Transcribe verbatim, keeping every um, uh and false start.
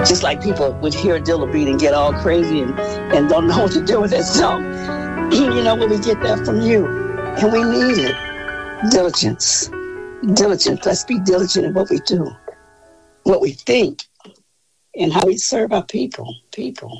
Just like people would hear a Dilla beat and get all crazy and, and don't know what to do with it. So, you know, when we get that from you, and we need it. Diligence. Diligence. Let's be diligent in what we do, what we think, and how we serve our people. People.